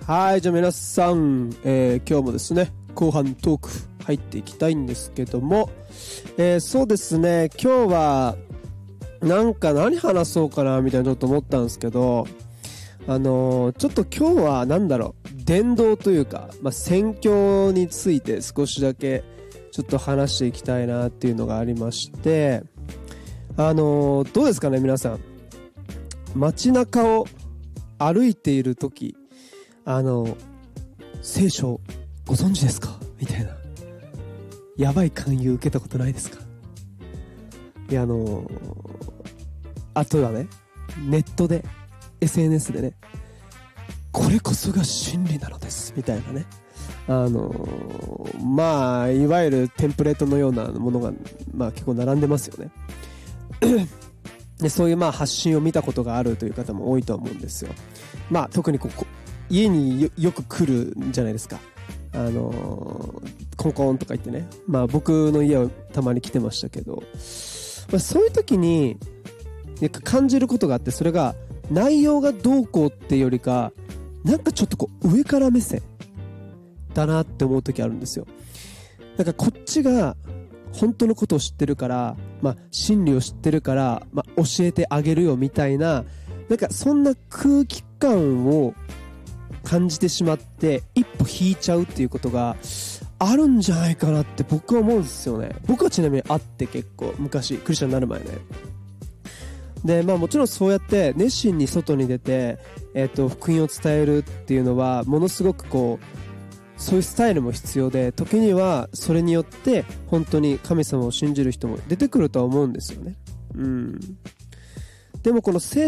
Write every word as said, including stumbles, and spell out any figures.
はい、じゃあ皆さん、えー、今日もですね後半トーク入っていきたいんですけども、えー、そうですね今日はなんか何話そうかなみたいなちょっと思ったんですけど、あのー、ちょっと今日はなんだろう伝道というか、まあ、宣教について少しだけちょっと話していきたいなっていうのがありまして、あのー、どうですかね皆さん、街中を歩いている時、あの聖書ご存知ですかみたいなやばい勧誘受けたことないですか？いや、あのー、あとはねネットで エスエヌエス でね、これこそが真理なのですみたいなね、あのー、まあいわゆるテンプレートのようなものが、まあ、結構並んでますよねでそういうまあ発信を見たことがあるという方も多いと思うんですよ。まあ特にここ家に よ, よく来るんじゃないですか。あのー、コンコンとか言ってね、まあ僕の家をたまに来てましたけど、まあ、そういう時に感じることがあって、それが内容がどうこうっていうよりか、なんかちょっとこう上から目線だなって思う時あるんですよ。なんかこっちが本当のことを知ってるから、まあ真理を知ってるから、まあ、教えてあげるよみたいな、なんかそんな空気感を感じてしまって一歩引いちゃうっていうことがあるんじゃないかなって僕は思うんですよね。僕はちなみにあって、結構昔クリスチャンになる前ね。でまあもちろんそうやって熱心に外に出て、えーと、福音を伝えるっていうのはものすごくこうそういうスタイルも必要で、時にはそれによって本当に神様を信じる人も出てくるとは思うんですよね。うん。でもこの聖